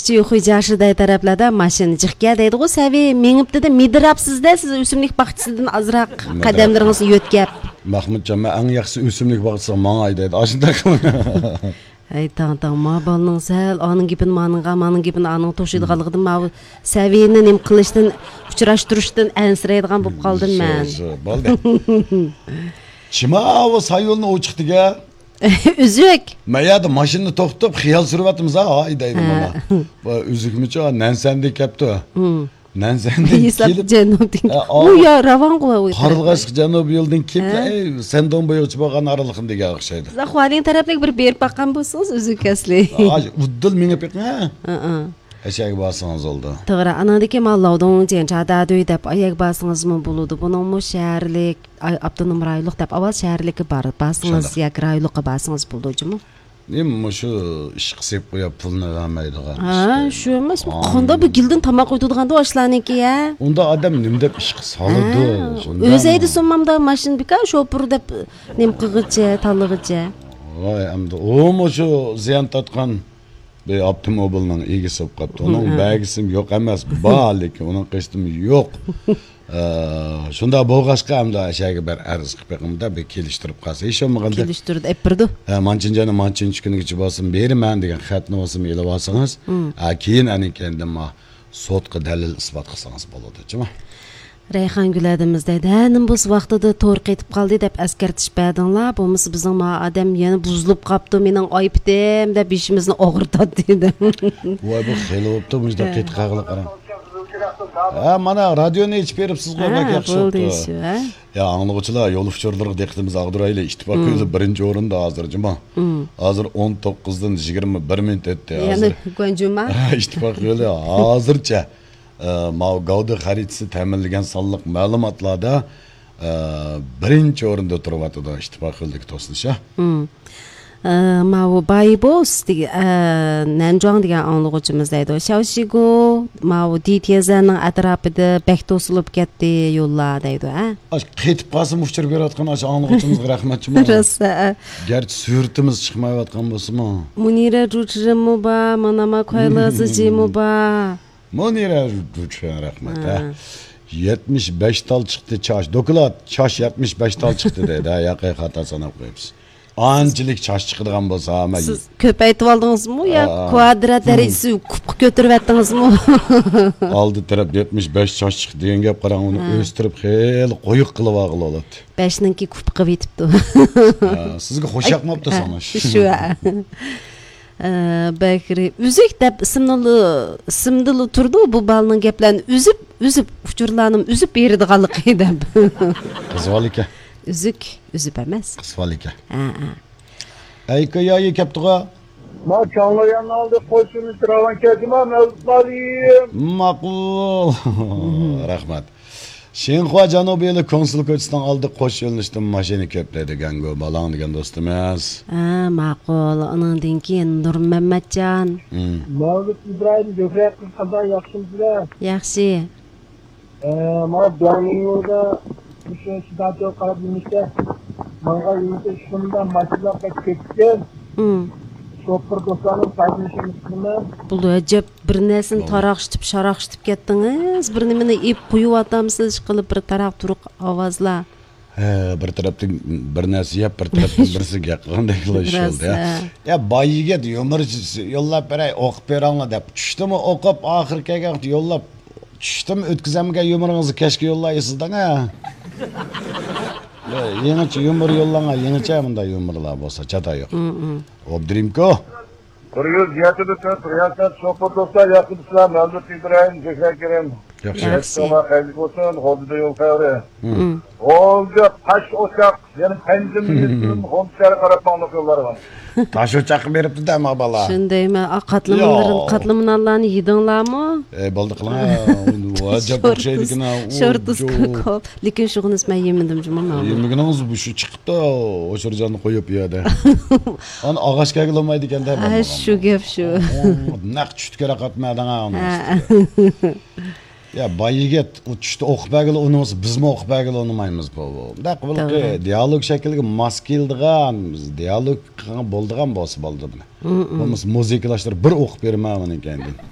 kichik xo'jashida taraflarda mashina jiqga deydi ku savi mengibdi midirapsizda siz o'simlik bog'chisidan ozroq qadamlaringizni yo'tkab Mahmudjon men eng yaxshi o'simlik bog'chisi manga deydi ashunda ay tang ma balning sal aning gipin maning gipin aning to'shidganligidan ma savini nim qilishdan uchrashtirishdan ansiraydigan bo'lib qoldim men bo'ldi chima o sayolni o'chiqdiga üzük. Mayada maşını to'xtab xiyol suryapmiz ha deydi mana. Bu üzükmichi nansandi kapti. Nansandi kelib janubdan. U yo ravon qo'y. Qarilg'ash janub yo'ldan kelib, sendan bo'yochi bo'lgan araliqim degan o'xshaydi. Siz xaling taraflik bir berib baqqan bo'lsangiz üzük asli. Uddil menga pek ha. Aşağı basınız oldu. To'g'ri, anadagi mallavdan jenchada deb ayak basingizmi bo'ladi. Buningmi shaharlik, avtonom rayonlik deb avval shaharlikka borib basingiz yoki rayonlikka basingiz bo'ldimi? Nima shu ish qilib qo'yib pulni olmaydigan. Ha, shu emasmi? Qanda bu gildan tomoq o'tadigan oshlarniki ya. Unda odam nim deb ish qiladi. O'zaydi so'mmamda mashin bika shopur deb nim qilg'icha, tanlig'icha. Voy, endi u shu ziyon tortgan bir avtomobilning egisi bo'lib qoldi. Uning belgisim yo'q emas, bor lekin uning qistim yo'q. Shunda bo'lg'ashqa hamda aşağı bir arz qilib bir kelishtirib qolsa, hech bo'lmaganda kelishtirdi, aytdirdi. Manchinjani manchinchi kunigacha bo'lsin beraman degan xatni olsam elib olsangiz, keyin ani kendim sotqa dalil isbot qilsangiz bo'ladi-chi. Rayhan Güladimizdeydi. Nim bu vaqtida to'r ketib qoldi deb askartish berdinglar. Bo'lmasa bizning odam yana buzilib qopti, mening oyibdim deb beshimizni og'irtadi dedi. Voy bu xeli bo'pti, mujda ketib qolib qarang. Ha, mana radioni ichib beribsiz qo'y, bak yaxshi bo'ldi. Ya, anglag'uchilar, yo'l uchurlariga diqqatimizni ag'dirayli. İttifaqimiz birinchi o'rinda hozirjima. Hozir 19 dan 21 minut o'tdi. Yana Gonjuma. İttifaq yo'li hozircha Gavda xaritasi ta'minlagan sonliq ma'lumotlarda birinchi o'rinda turyapti ittifoq yo'lidagi to'silish. Mau Baybos Nanjong degan anglag'uchimiz deydi. Shaoshigo mau DTZning atrofida bek to'silib ketdi yo'llar deydi, ha? Ketib qolsa uchir berayotgan o'sha anglag'uchimizga rahmatchimi? Rosa. Garchi suratimiz chiqmayotgan bo'lsa-mu. Munira Rujrimi ba, mana ma qo'ylazijimi ba. Munira Rujrimi rahmat, ha. 75 tal chiqdi chash. Doklad chash 75 tal chiqdi deydi, ha, yo'q xato sanab qo'yibsiz. Anchilik chash chiqadigan bo'lsa, ama siz ko'paytib oldingizmi yo kvadrat darajasi kubga ko'tarib atdingizmi? Oldi taraf 75 chash chiqdi degan gap qarang, uni o'stirib xeyli qo'yiq qilib oladi. 5 ninki kub qilib yetibdi. Sizga xo'sh yoqmabdi sanash. Shu. Bakri üzük deb ismli turdi bu balning gaplarini üzüp uchurlanim üzüp beradiganligi deb. Qizvalika. Üzüp emas. Qizvalika. Ayka yo'yi kaptiga. Ma çanlayan aldı qo'shini travan kedima mevzutlariyim. Ma'qul. Rahmat. Shenxua Janubiyli konsul ko'chasidan oldi qo'sh yo'linishdan mashina ko'pladi gango balang degan do'stimiz. Ma'qul. Uningdan keyin Nurmamatjon. Mavlud Ibrohim Jo'xrak qanday yaxshimisizlar? Yaxshi. Ma Domingoda şu şiddet qarab yurishda menga yurishda shundan mas'ullar ketgan. Şoför do'stlarim paylaşmışsınız. Bu ajab bir narsani taraqshitib, sharaqshitib ketdingiz. Bir nimani ep qo'yib atamsiz qilib bir taraq turuq ovozlar. Bir tarafdan bir narsa yap, bir tarafdan birisiga qanday qilish oldu ya. Ya bayiga yomir yo'llab beray, o'qib beranglar deb. Tushdimi o'qib oxirgiga yo'llab tushdimi o'tkazamga yomiringizni kashga yollaysiz-da. Yeniçe yumur yollanga, yeniçe bunda yumurlar bolsa çata yo'q. Obdirimko. Quriyuz yatidi tut, riyasat şoför dostlar yakınsızlar, Mevlud İbrahim Jo'xrak kerim. Yaxshi. Xayr bo'lsin, hozirda yo'l qayri. Oldu taş ocak, yani pencerenin homsere qarab mağluq yo'llari bor. Taş ocak beribdi-da ama bala. Shundaymi? Qatlamonlarni yedinglarmi? Bo'ldi qiling. Ajab o'xshaydigina. Shortus ko'p. Lekin shug'ini men yemedim jumma. Yemaganingiz bu shu chiqibdi, o'shirjonni qo'yib yerda. Ani og'ashga olmaydi ekanda. Shu gap shu. Naq tushga raqatmading ha. Ya bayiget uçtu o'qibagil unimiz bizmi o'qibagil unmaymiz bu. Daq bilqi dialog shakliga mos keldigan, dialog bo'ldigan bo'lsa bo'ldi buni. Biz muzikalashtirib bir o'qib bermayman ekan.